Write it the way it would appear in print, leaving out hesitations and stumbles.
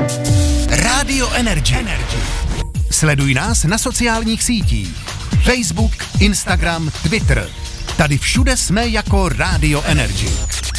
Radio Energy. Sleduj nás na sociálních sítích. Facebook, Instagram, Twitter. Tady všude jsme jako Radio Energy.